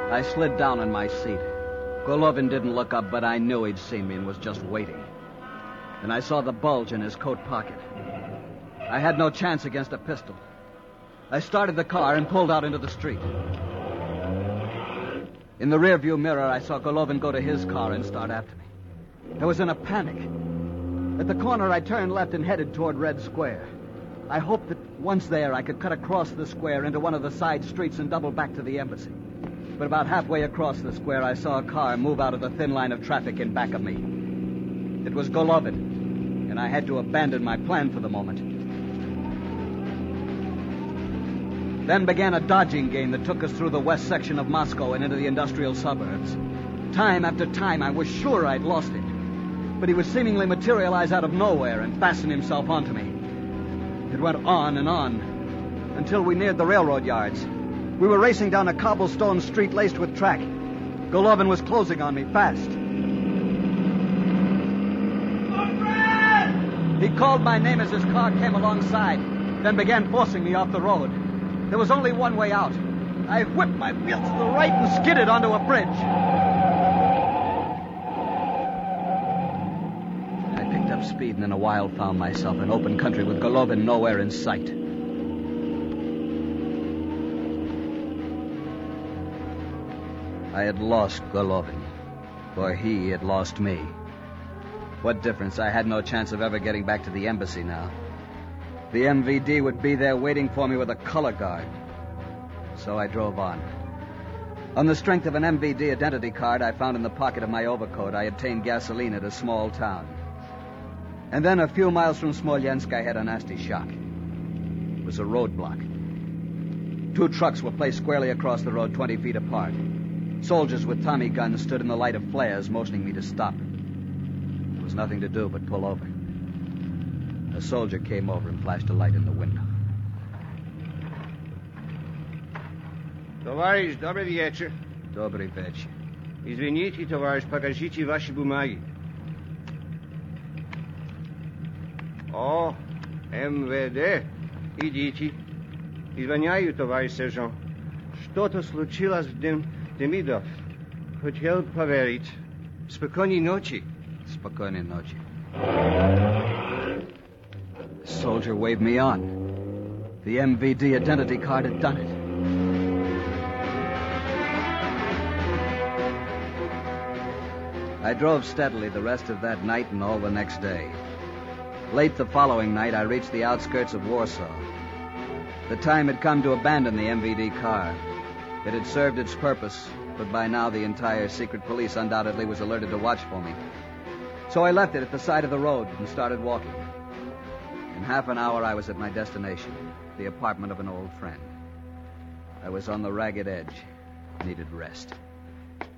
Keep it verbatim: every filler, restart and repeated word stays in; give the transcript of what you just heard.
I slid down in my seat. Golovin didn't look up, but I knew he'd seen me and was just waiting. Then I saw the bulge in his coat pocket. I had no chance against a pistol. I started the car and pulled out into the street. In the rearview mirror, I saw Golovin go to his car and start after me. I was in a panic. At the corner, I turned left and headed toward Red Square. I hoped that once there, I could cut across the square into one of the side streets and double back to the embassy. But about halfway across the square, I saw a car move out of the thin line of traffic in back of me. It was Golovin, and I had to abandon my plan for the moment. Then began a dodging game that took us through the west section of Moscow and into the industrial suburbs. Time after time, I was sure I'd lost him. But he would seemingly materialize out of nowhere and fasten himself onto me. It went on and on until we neared the railroad yards. We were racing down a cobblestone street laced with track. Golovin was closing on me fast. He called my name as his car came alongside, then began forcing me off the road. There was only one way out. I whipped my wheels to the right and skidded onto a bridge. I picked up speed and in a while found myself in open country with Golovin nowhere in sight. I had lost Golovin, for he had lost me. What difference? I had no chance of ever getting back to the embassy now. The M V D would be there waiting for me with a color guard. So I drove on. On the strength of an M V D identity card I found in the pocket of my overcoat, I obtained gasoline at a small town. And then a few miles from Smolensk, I had a nasty shock. It was a roadblock. Two trucks were placed squarely across the road, twenty feet apart. Soldiers with Tommy guns stood in the light of flares, motioning me to stop. There was nothing to do but pull over. A soldier came over and flashed a light in the window. Товарищ, добрый вечер. Добрый вечер. Извините, товарищ, покажите ваши бумаги. О, эм вэ дэ. Идите. Извиняю, товарищ сержант. Что-то случилось в Дем... Демидов. Хотел проверить. Спокойной ночи. Спокойной ночи. The soldier waved me on. The M V D identity card had done it. I drove steadily the rest of that night and all the next day. Late the following night, I reached the outskirts of Warsaw. The time had come to abandon the M V D car. It had served its purpose, but by now the entire secret police undoubtedly was alerted to watch for me. So I left it at the side of the road and started walking. In half an hour, I was at my destination, the apartment of an old friend. I was on the ragged edge, needed rest.